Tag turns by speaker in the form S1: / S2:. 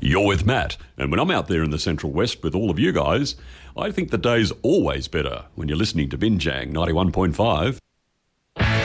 S1: You're with Matt, and when I'm out there in the Central West with all of you guys, I think the day's always better when you're listening to Binjang 91.5.